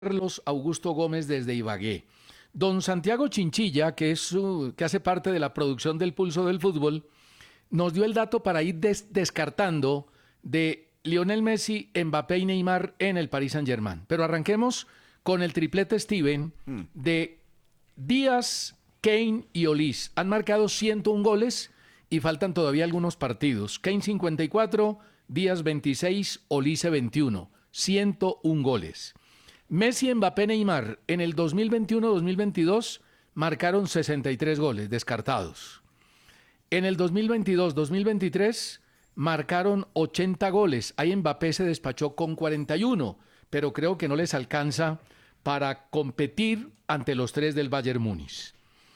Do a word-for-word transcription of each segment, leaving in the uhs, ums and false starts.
Carlos Augusto Gómez desde Ibagué. Don Santiago Chinchilla, que, es su- que hace parte de la producción del Pulso del Fútbol, nos dio el dato para ir des- descartando de Lionel Messi, Mbappé y Neymar en el Paris Saint-Germain. Pero arranquemos con el triplete Steven de Díaz, Kane y Olís. Han marcado ciento un goles y faltan todavía algunos partidos. Kane cincuenta y cuatro, Díaz veintiséis, Olise veintiuno. ciento un goles. Messi, Mbappé, Neymar en el dos mil veintiuno dos mil veintidós marcaron sesenta y tres goles descartados. En el dos mil veintidós dos mil veintitrés marcaron ochenta goles. Ahí Mbappé se despachó con cuarenta y uno, pero creo que no les alcanza para competir ante los tres del Bayern Múnich.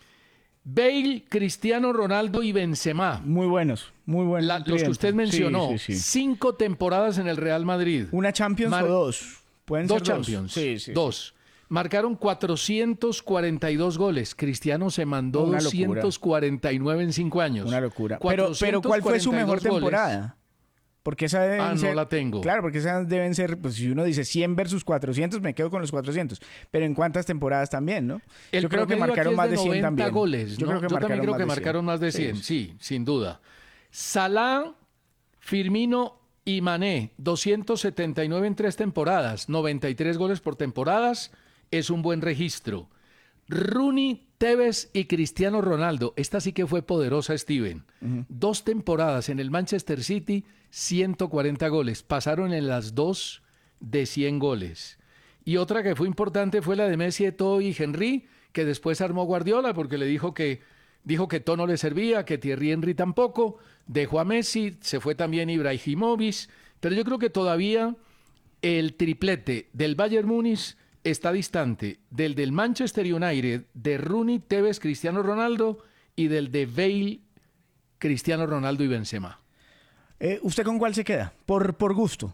Bale, Cristiano Ronaldo y Benzema. Muy buenos, muy buenos. La- los que usted mencionó, Sí, sí, sí. cinco temporadas en el Real Madrid. ¿Una Champions Mar- o dos? Pueden Dos ser Champions. Sí, sí. dos. Marcaron cuatrocientos cuarenta y dos goles. Cristiano se mandó Una locura. doscientos cuarenta y nueve en cinco años. Una locura. Pero, pero ¿cuál fue su mejor cuatrocientos cuarenta y dos goles. temporada? Porque esa deben Ah, no ser... la tengo. Claro, porque esas deben ser, pues si uno dice cien versus cuatrocientos, me quedo con los cuatrocientos. Pero en cuántas temporadas también, ¿no? El Yo creo que promedio marcaron aquí más es de cien noventa también. goles. Yo ¿no? creo que Yo también marcaron creo más que de marcaron más de Sí, cien. sí. Sí, sin duda. Salah, Firmino y Mané, doscientos setenta y nueve en tres temporadas, noventa y tres goles por temporadas, es un buen registro. Rooney, Tevez y Cristiano Ronaldo, esta sí que fue poderosa, Steven. Dos temporadas en el Manchester City, ciento cuarenta goles, pasaron en las dos de cien goles. Y otra que fue importante fue la de Messi, Eto'o y Henry, que después armó Guardiola porque le dijo que dijo que Eto'o no le servía, que Thierry Henry tampoco, dejó a Messi, se fue también Ibrahimovic, pero yo creo que todavía el triplete del Bayern Múnich está distante del del Manchester United, de Rooney, Tevez, Cristiano Ronaldo y del de Bale, Cristiano Ronaldo y Benzema. Eh, ¿Usted con cuál se queda? Por, por gusto.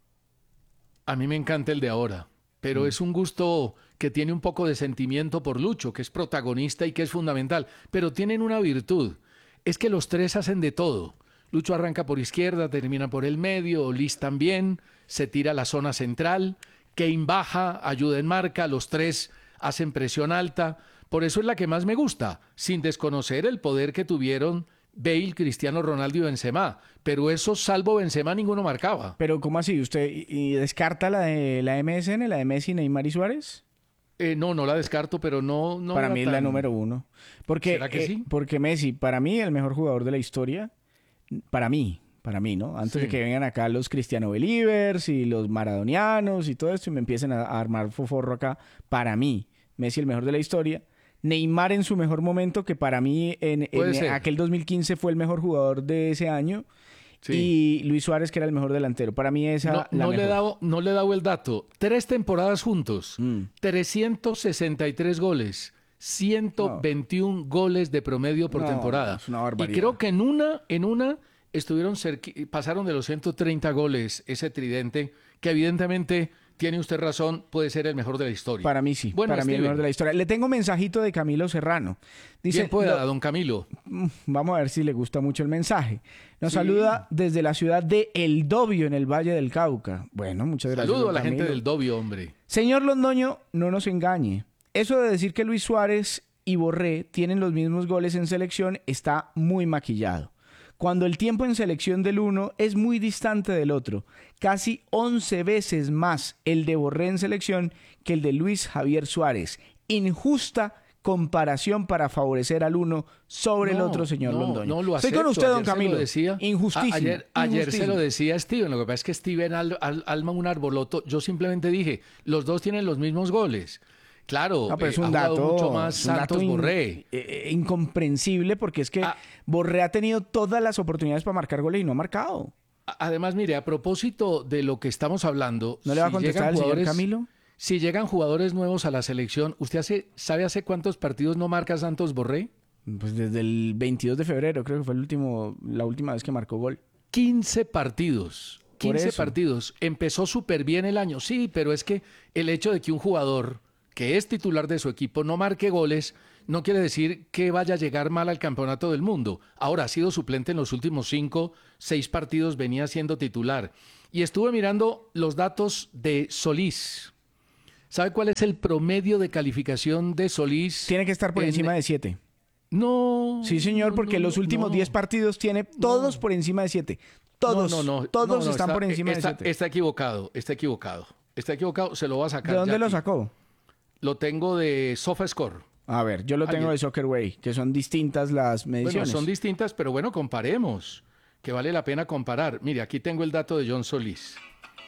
A mí me encanta el de ahora, pero Mm. es un gusto que tiene un poco de sentimiento por Lucho, que es protagonista y que es fundamental, pero tienen una virtud, es que los tres hacen de todo. Lucho arranca por izquierda, termina por el medio, Liz también, se tira a la zona central, Kane baja, ayuda en marca, los tres hacen presión alta, por eso es la que más me gusta, sin desconocer el poder que tuvieron Bale, Cristiano Ronaldo y Benzema, pero eso salvo Benzema ninguno marcaba. Pero ¿cómo así? ¿Usted y, y descarta la de la M S N, la de Messi, Neymar y Suárez? Eh, no, no la descarto, pero no... no Para era mí es la tan- número uno. Porque, ¿Será que eh, sí? Porque Messi, para mí, el mejor jugador de la historia, para mí, para mí, ¿no? Antes Sí. de que vengan acá los Cristiano Believers y los maradonianos y todo esto y me empiecen a, a armar foforro acá, para mí, Messi el mejor de la historia. Neymar en su mejor momento, que para mí en, Puede en ser. aquel dos mil quince fue el mejor jugador de ese año. Sí. Y Luis Suárez, que era el mejor delantero. Para mí esa No, la no le he mejor. dado, no le he dado el dato. Tres temporadas juntos, Mm. trescientos sesenta y tres goles, ciento veintiún goles de promedio por No, temporada. es una Y barbaridad. creo que en una, en una estuvieron cerqui- pasaron de los ciento treinta goles ese tridente, que evidentemente tiene usted razón, puede ser el mejor de la historia. Para mí sí, Bueno, para mí el Steven, mejor de la historia. Le tengo un mensajito de Camilo Serrano. Dice, ¿quién pueda, "Lo- don Camilo? Mm, Vamos a ver si le gusta mucho el mensaje. Nos Sí. saluda desde la ciudad de El Dobio, en el Valle del Cauca. Bueno, muchas gracias. Saludo a don la gente Camilo. del Dobio, hombre. Señor Londoño, no nos engañe. Eso de decir que Luis Suárez y Borré tienen los mismos goles en selección está muy maquillado. Cuando el tiempo en selección del uno es muy distante del otro, casi once veces más el de Borré en selección que el de Luis Javier Suárez. Injusta comparación para favorecer al uno sobre el No, otro, señor no, Londoño. No lo Estoy acepto. con usted, don Ayer se lo Camilo. decía. Injustísimo. A- Ayer, ayer se injustísimo. lo decía Steven. Lo que pasa es que Steven al, al- alma un arboloto. Yo simplemente dije, los dos tienen los mismos goles. Claro, No, pero es eh, un ha jugado dato, mucho más es un dato Santos in- Borré. eh, eh, incomprensible porque es que Ah. Borré ha tenido todas las oportunidades para marcar goles y no ha marcado. A- Además, mire, a propósito de lo que estamos hablando, ¿No le va a si contestar llegan al señor jugadores- Camilo? Si llegan jugadores nuevos a la selección, ¿usted hace, sabe hace cuántos partidos no marca Santos Borré? Pues desde el veintidós de febrero creo que fue el último, la última vez que marcó gol. quince partidos. quince eso. partidos. Empezó súper bien el año, sí, pero es que el hecho de que un jugador que es titular de su equipo no marque goles no quiere decir que vaya a llegar mal al campeonato del mundo. Ahora ha sido suplente en los últimos cinco, seis partidos, venía siendo titular. Y estuve mirando los datos de Solís. ¿Sabe cuál es el promedio de calificación de Solís? Tiene que estar por en... encima de siete. No. Sí, señor, no, porque no, los últimos no. diez partidos tiene todos No. por encima de siete. Todos, no, no, no, todos no, no, están está, por encima está, de siete. Está equivocado, está equivocado. Está equivocado, se lo va a sacar. ¿De dónde ya lo aquí. sacó? Lo tengo de SofaScore. A ver, yo lo tengo Alguien. de Soccerway, que son distintas las mediciones. Bueno, son distintas, pero bueno, comparemos, que vale la pena comparar. Mire, aquí tengo el dato de John Solís.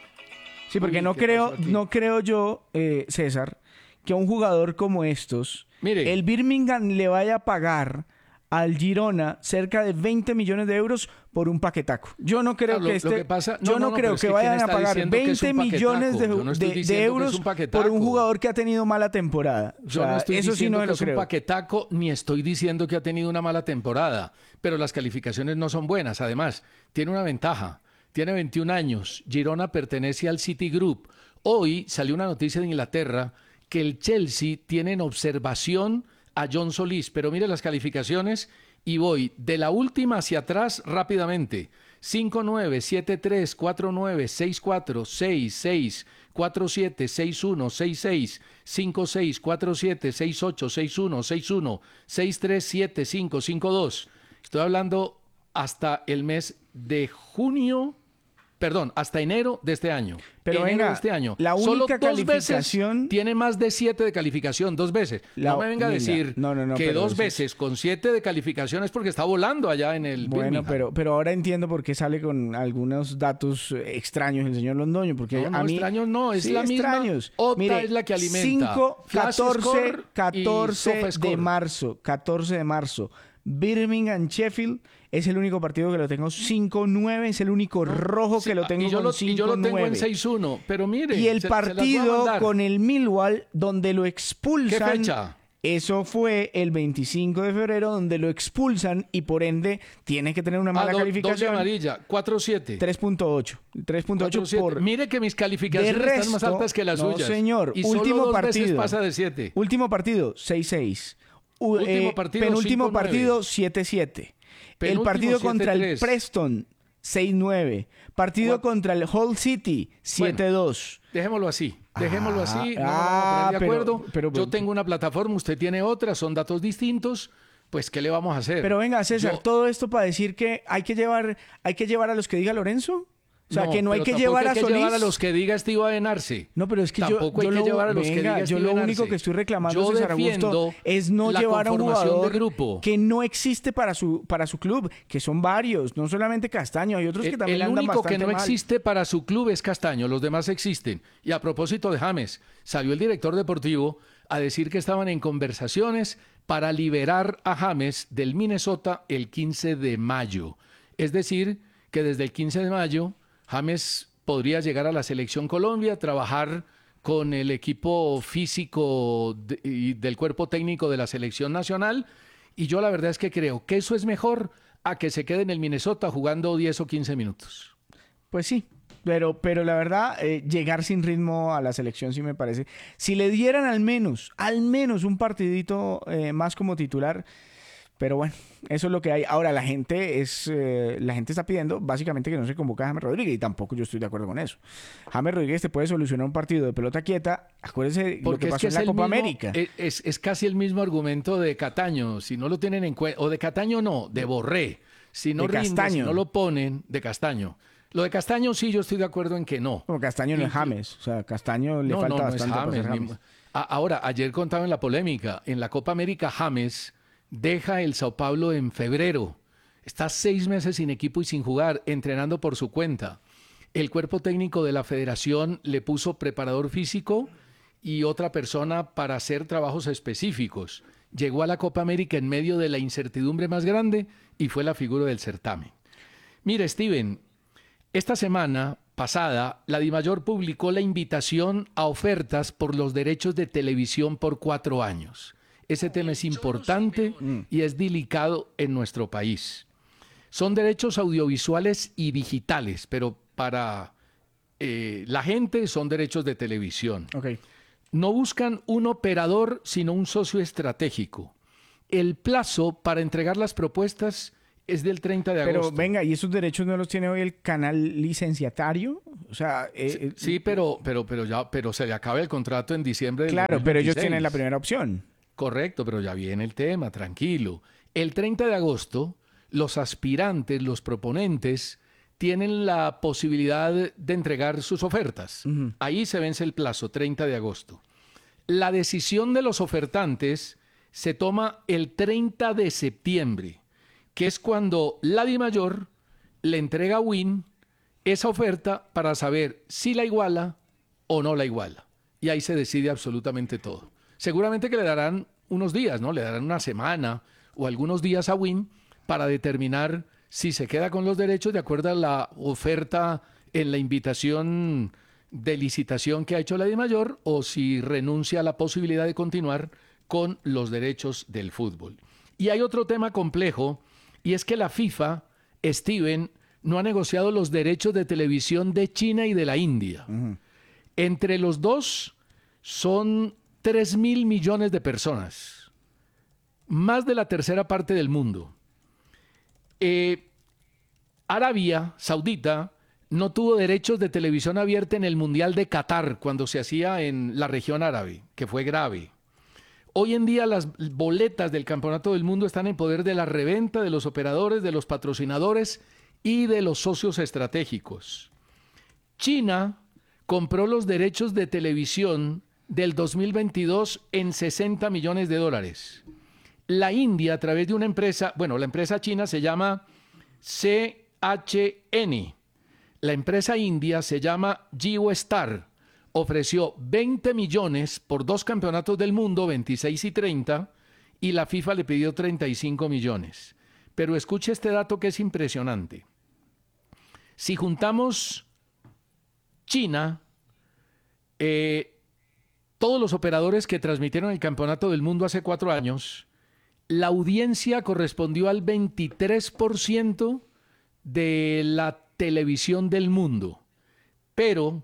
Sí, porque Uy, no ¿qué creo, pasó aquí? no creo yo, eh, César, que a un jugador como estos, Mire. el Birmingham le vaya a pagar al Girona cerca de veinte millones de euros por un paquetaco. Yo no creo Ah, lo- que lo este, que pasa- yo no, no, no, no, creo pero es que que vayan ¿quién a está pagar diciendo que es veinte un millones de, paquetaco? Yo no estoy de- de diciendo que es euros un por paquetaco. un jugador que ha tenido mala temporada. O Yo sea, no estoy eso sí diciendo no que lo es un creo. paquetaco, ni estoy diciendo que ha tenido una mala temporada, pero las calificaciones no son buenas. Además, tiene una ventaja. Tiene veintiún años. Girona pertenece al Citigroup. Hoy salió una noticia de Inglaterra que el Chelsea tiene en observación a John Solís. Pero mire las calificaciones y voy de la última hacia atrás rápidamente. cinco nueve, siete tres, cuatro nueve, seis cuatro, seis seis, cuatro siete, seis uno, seis seis, cinco seis, cuatro siete, seis ocho, seis uno, seis uno, seis tres, siete cinco, cinco dos. Estoy hablando hasta el mes de junio, perdón, hasta enero de este año. Pero enero venga, de este año. la Solo única dos calificación- veces tiene más de siete de calificación, dos veces. La- no me venga a venga, decir no, no, no, que pero dos eso es- veces con siete de calificación es porque está volando allá en el Bueno, Birmingham. pero, pero ahora entiendo por qué sale con algunos datos eh, extraños el señor Londoño, porque No, no, a mí... extraños no, es Sí, la misma. extraños. Opta Mire, es la que alimenta. cinco, Flash catorce, Score y catorce de SofaScore. marzo, catorce de marzo. Birmingham Sheffield es el único partido que lo tengo cinco nueve, es el único rojo Sí, que lo ah, tengo y yo con lo, y yo lo tengo en cinco nueve. seis uno, pero mire. Y el se- se las voy a partido mandar. con el Millwall, donde lo expulsan. ¿Qué fecha? Eso fue el veinticinco de febrero, donde lo expulsan y por ende tiene que tener una Ah, mala do- dos de calificación. amarilla, cuatro siete. tres punto ocho. tres punto ocho por... Mire que mis De calificaciones resto, están más altas que las no, suyas. señor. Y solo Último dos veces partido. pasa de siete. Último partido, seis seis. U- Último eh, partido, penúltimo cinco nueve. partido, siete siete. El Penúltimo, partido contra el siete tres. Preston, seis nueve. Partido Cuat- contra el Hull City, siete dos. Dejémoslo así, dejémoslo Ah, así, no nos ah, vamos a poner de pero- acuerdo. pero- Yo tengo una plataforma, usted tiene otra, son datos distintos, pues ¿qué le vamos a hacer? Pero venga, César, Yo- todo esto para decir que hay que llevar, hay que llevar a los que diga Lorenzo. O sea, que no hay pero que tampoco llevar hay a que Solís. llevar a los que diga Steve Adenarse. No, pero es que yo, Tampoco hay yo que lo, llevar a los que venga, diga yo Steve lo único Adenarse. que estoy reclamando, Yo César defiendo Augusto, es no la llevar a un conformación jugador de grupo. que no existe para su para su club, que son varios, no solamente Castaño, hay otros que El, también el andan único bastante que no mal. existe para su club es Castaño, los demás existen. Y a propósito de James, salió el director deportivo a decir que estaban en conversaciones para liberar a James del Minnesota el quince de mayo. Es decir, que desde el quince de mayo James podría llegar a la Selección Colombia, trabajar con el equipo físico de- y del cuerpo técnico de la Selección Nacional. Y yo la verdad es que creo que eso es mejor a que se quede en el Minnesota jugando diez o quince minutos. Pues sí, pero, pero la verdad, eh, llegar sin ritmo a la selección sí me parece. Si le dieran al menos, al menos un partidito eh, más como titular, pero bueno, eso es lo que hay. Ahora la gente es, eh, la gente está pidiendo básicamente que no se convoque a James Rodríguez y tampoco yo estoy de acuerdo con eso. James Rodríguez te puede solucionar un partido de pelota quieta. Acuérdese lo Porque que es pasó que en es la el Copa mismo- América. Es, es- es casi el mismo argumento de Cataño. Si no lo tienen en cuenta, o de Cataño no, de Borré. Si no De rinde, si Castaño. no lo ponen, de Castaño. Lo de Castaño sí, yo estoy de acuerdo en que no. Como Castaño no y- es James, o sea, Castaño le No, falta no, no es bastante para James. ser James. mismo. A- Ahora, ayer contaba en la polémica, en la Copa América, James deja el Sao Paulo en febrero. Está seis meses sin equipo y sin jugar, entrenando por su cuenta. El cuerpo técnico de la federación le puso preparador físico y otra persona para hacer trabajos específicos. Llegó a la Copa América en medio de la incertidumbre más grande y fue la figura del certamen. Mire, Steven, esta semana pasada, la DIMAYOR publicó la invitación a ofertas por los derechos de televisión por cuatro años. Ese tema es importante y es delicado en nuestro país. Son derechos audiovisuales y digitales, pero para eh, la gente son derechos de televisión. Ok. No buscan un operador, sino un socio estratégico. El plazo para entregar las propuestas Es del treinta de Pero agosto. venga, ¿y esos derechos no los tiene hoy el canal licenciatario? O sea, eh, Sí, eh, sí, pero, pero, pero, ya, pero se le acaba el contrato en diciembre del claro, pero ellos dos mil veintiséis. tienen la primera opción. Correcto, pero ya viene el tema, tranquilo. El treinta de agosto, los aspirantes, los proponentes, tienen la posibilidad de entregar sus ofertas. Uh-huh. Ahí se vence el plazo, treinta de agosto. La decisión de los ofertantes se toma el treinta de septiembre, que es cuando la DIMAYOR le entrega a Win esa oferta para saber si la iguala o no la iguala. Y ahí se decide absolutamente todo. Seguramente que le darán unos días, ¿no? Le darán una semana o algunos días a Win para determinar si se queda con los derechos de acuerdo a la oferta en la invitación de licitación que ha hecho la DIMAYOR o si renuncia a la posibilidad de continuar con los derechos del fútbol. Y hay otro tema complejo, y es que la FIFA, Steven, no ha negociado los derechos de televisión de China y de la India. Uh-huh. Entre los dos son tres mil millones de personas, más de la tercera parte del mundo. Eh, Arabia Saudita no tuvo derechos de televisión abierta en el Mundial de Qatar cuando se hacía en la región árabe, que fue grave. Hoy en día las boletas del Campeonato del Mundo están en poder de la reventa, de los operadores, de los patrocinadores y de los socios estratégicos. China compró los derechos de televisión del dos mil veintidós en sesenta millones de dólares. La India, a través de una empresa, bueno, la empresa china se llama C H N. La empresa india se llama JioStar. Ofreció veinte millones por dos campeonatos del mundo, veintiséis y treinta, y la FIFA le pidió treinta y cinco millones. Pero escuche este dato que es impresionante. Si juntamos China, eh, todos los operadores que transmitieron el campeonato del mundo hace cuatro años, la audiencia correspondió al veintitrés por ciento de la televisión del mundo. Pero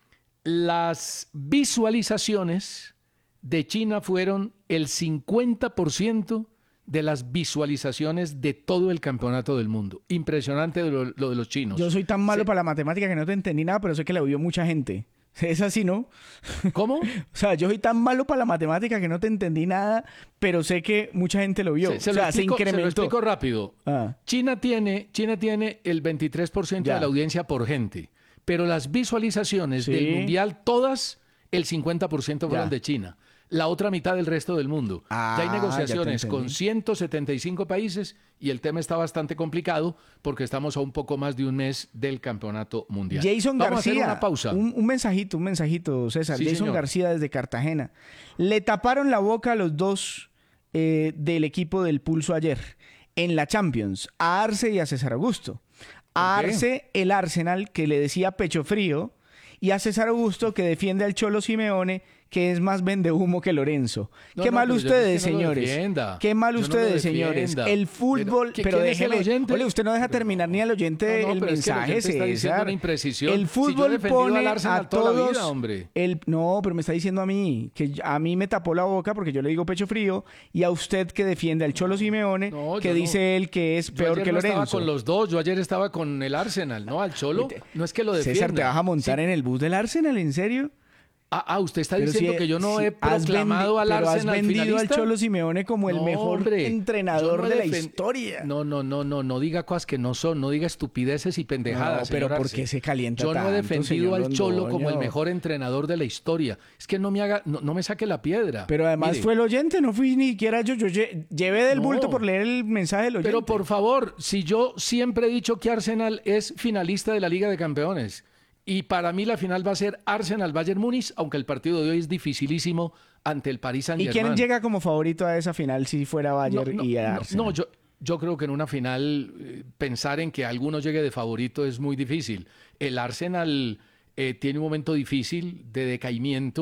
las visualizaciones de China fueron el cincuenta por ciento de las visualizaciones de todo el campeonato del mundo. Impresionante lo, lo de los chinos. Yo soy tan malo sí. para la matemática que no te entendí nada, pero sé que la vio mucha gente. Es así, ¿no? ¿Cómo? O sea, yo soy tan malo para la matemática que no te entendí nada, pero sé que mucha gente lo vio. Se, se o sea, lo explico, se incrementó. Se lo explico rápido. Ah. China tiene, China tiene el veintitrés por ciento Ya. de la audiencia por gente, pero las visualizaciones Sí. del Mundial, todas, el cincuenta por ciento fueron Ya. de China. La otra mitad del resto del mundo. Ah, ya hay ya te negociaciones entendí. con ciento setenta y cinco países y el tema está bastante complicado porque estamos a un poco más de un mes del campeonato mundial. Jason Vamos García, a hacer una pausa. Un, un mensajito, un mensajito, César. Sí, Jason señor. García desde Cartagena. Le taparon la boca a los dos eh, del equipo del Pulso ayer en la Champions, a Arce y a César Augusto. A ¿Por qué? Arce, el Arsenal, que le decía pecho frío, y a César Augusto, que defiende al Cholo Simeone, que es más vendehumo que Lorenzo. No, Qué no, mal pero yo ustedes, no es que no lo señores. defienda. Qué mal Yo no ustedes, lo señores. defienda. El fútbol, Pero, pero, ¿quién es el déjeme. oyente? Ole, usted no deja terminar ni al oyente No, no, el pero es que el mensaje, oyente está diciendo César. una imprecisión. El Si yo he fútbol defendido pone al Arsenal a toda la todos. vida, hombre. El, no, pero me está diciendo a mí que a mí me tapó la boca porque yo le digo pecho frío y a usted que defiende al Cholo Simeone, No, que yo no. dice él que es Yo peor ayer que no Lorenzo. estaba con los dos, yo ayer estaba con el Arsenal, ¿no? Al Cholo, no es que lo defienda. César, ¿te vas a montar Sí. en el bus del Arsenal? ¿En serio? Ah, ah, usted está Pero diciendo si- que yo no si he has proclamado vendi- al pero Arsenal has vendido finalista. al Cholo Simeone como el No, mejor hombre, entrenador yo no he de la defen- historia. No, no, no, no, no diga cosas que no son, no diga estupideces y pendejadas. No, pero señor ¿por Arce. qué se calienta Yo no he tanto, defendido señor al Cholo como el Londoño? mejor entrenador de la historia. Es que no me haga, no, no me saque la piedra. Pero además Mire, fue el oyente, no fui ni siquiera yo. Yo lle- llevé del No. bulto por leer el mensaje del oyente. Pero por favor, si yo siempre he dicho que Arsenal es finalista de la Liga de Campeones y para mí la final va a ser Arsenal-Bayern Múnich, aunque el partido de hoy es dificilísimo ante el Paris ¿Y Saint-Germain. quién llega como favorito a esa final si fuera Bayern no, y no, Arsenal? no, yo, yo creo que en una final eh, pensar en que alguno llegue de favorito es muy difícil. El Arsenal eh, tiene un momento difícil de decaimiento.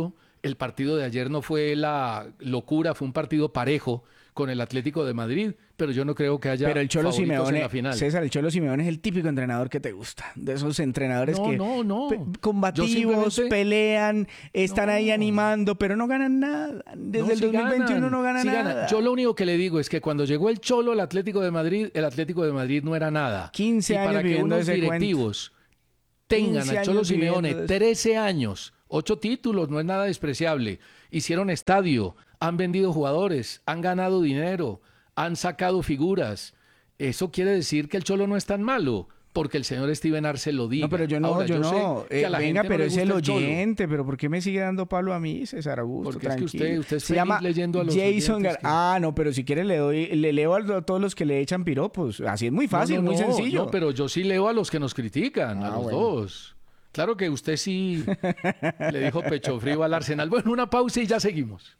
el partido de ayer no fue la locura, fue un partido parejo con el Atlético de Madrid, pero yo no creo que haya pero el Cholo favoritos Simeone, en la final. César, el Cholo Simeone es el típico entrenador que te gusta, de esos entrenadores no, que no, no. pe- combativos, simplemente... pelean, están no. ahí animando, pero no ganan nada. Desde no, el sí dos mil veintiuno ganan, no ganan sí nada. ganan. Yo lo único que le digo es que cuando llegó el Cholo al Atlético de Madrid, el Atlético de Madrid no era nada. quince y años para que viviendo unos ese directivos tengan quince al Cholo años viviendo Simeone de eso. trece años, ocho títulos, no es nada despreciable. Hicieron estadio, han vendido jugadores, han ganado dinero, han sacado figuras. Eso quiere decir que el Cholo no es tan malo, porque el señor Steven Arce lo diga. No, pero yo no, Ahora, yo, yo sé no. que Eh, a la venga, gente no pero le es el gusta el Cholo. oyente, pero ¿por qué me sigue dando palo a mí, César Augusto? Porque es que Tranquilo. usted- usted es Se feliz llama leyendo a los Jason oyentes Gar- que- Ah, no, pero si quiere le doy, le leo a todos los que le echan piropos. Así es muy fácil, No, no, muy no, sencillo. No, pero yo sí leo a los que nos critican, a Ah, los bueno. dos. Claro que usted sí le dijo pecho frío al Arsenal. Bueno, una pausa y ya seguimos.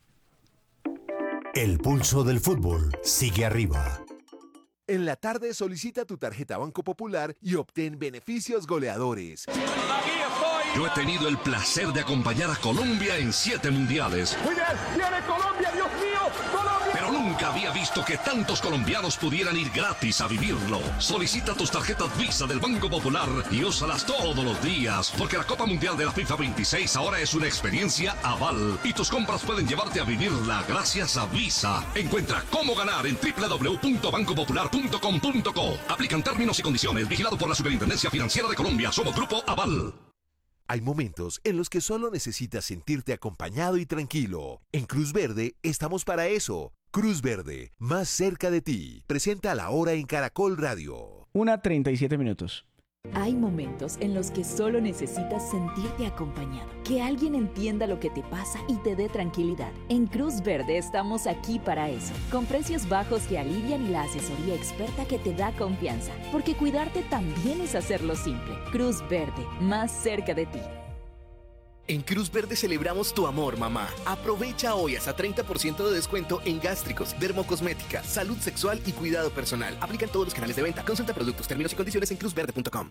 El pulso del fútbol sigue arriba. En la tarde solicita tu tarjeta Banco Popular y obtén beneficios goleadores. Yo he tenido el placer de acompañar a Colombia en siete mundiales. Muy bien, viene Colombia, Dios mío, Colombia. Pero nunca había visto que tantos colombianos pudieran ir gratis a vivirlo. Solicita tus tarjetas Visa del Banco Popular y úsalas todos los días, porque la Copa Mundial de la FIFA veintiséis ahora es una experiencia aval y tus compras pueden llevarte a vivirla gracias a Visa. Encuentra cómo ganar en doble u doble u doble u punto banco popular punto com punto co. Aplican términos y condiciones. Vigilado por la Superintendencia Financiera de Colombia. Somos Grupo Aval. Hay momentos en los que solo necesitas sentirte acompañado y tranquilo. En Cruz Verde estamos para eso. Cruz Verde, más cerca de ti. Presenta La Hora en Caracol Radio. Una treinta y siete minutos. Hay momentos en los que solo necesitas sentirte acompañado, que alguien entienda lo que te pasa y te dé tranquilidad. En Cruz Verde estamos aquí para eso, con precios bajos que alivian y la asesoría experta que te da confianza, porque cuidarte también es hacerlo simple. Cruz Verde, más cerca de ti. En Cruz Verde celebramos tu amor, mamá. Aprovecha hoy hasta treinta por ciento de descuento en gástricos, dermocosmética, salud sexual y cuidado personal. Aplican todos los canales de venta. Consulta productos, términos y condiciones en cruz verde punto com.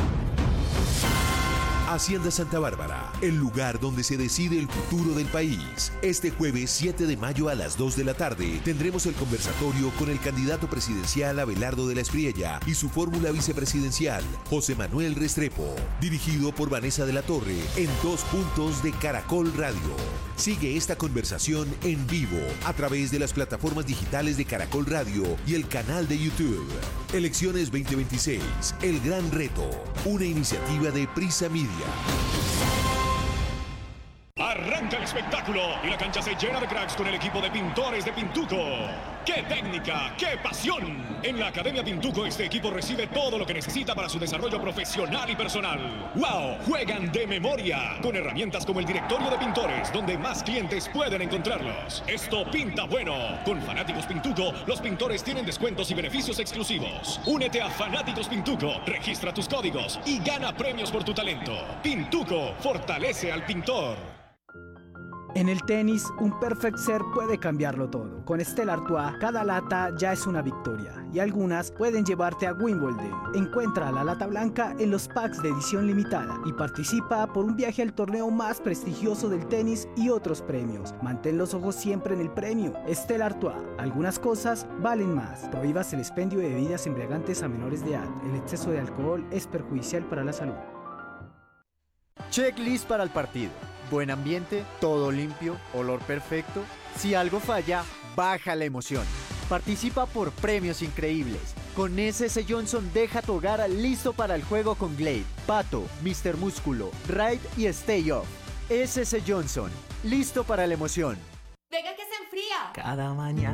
Hacienda Santa Bárbara, el lugar donde se decide el futuro del país. Este jueves siete de mayo a las dos de la tarde tendremos el conversatorio con el candidato presidencial Abelardo de la Espriella y su fórmula vicepresidencial, José Manuel Restrepo, dirigido por Vanessa de la Torre en dos puntos de Caracol Radio. Sigue esta conversación en vivo a través de las plataformas digitales de Caracol Radio y el canal de YouTube. Elecciones veinte veintiséis, el gran reto, una iniciativa de Prisa Media. Arranca el espectáculo y la cancha se llena de cracks con el equipo de pintores de Pintuco. ¡Qué técnica! ¡Qué pasión! En la Academia Pintuco este equipo recibe todo lo que necesita para su desarrollo profesional y personal. ¡Wow! Juegan de memoria con herramientas como el directorio de pintores, donde más clientes pueden encontrarlos. Esto pinta bueno. Con Fanáticos Pintuco, los pintores tienen descuentos y beneficios exclusivos. Únete a Fanáticos Pintuco, registra tus códigos y gana premios por tu talento. Pintuco fortalece al pintor. En el tenis, un perfect serve puede cambiarlo todo. Con Stella Artois, cada lata ya es una victoria y algunas pueden llevarte a Wimbledon. Encuentra la lata blanca en los packs de edición limitada y participa por un viaje al torneo más prestigioso del tenis y otros premios. Mantén los ojos siempre en el premio. Stella Artois, algunas cosas valen más. Prohíbas el expendio de bebidas embriagantes a menores de edad. El exceso de alcohol es perjudicial para la salud. Checklist para el partido. Buen ambiente, todo limpio, olor perfecto. Si algo falla, baja la emoción. Participa por premios increíbles. Con S S Johnson deja tu hogar listo para el juego con Glade, Pato, mister Músculo, Raid y Stay Off. S S Johnson, listo para la emoción. Venga que se enfría. Cada mañana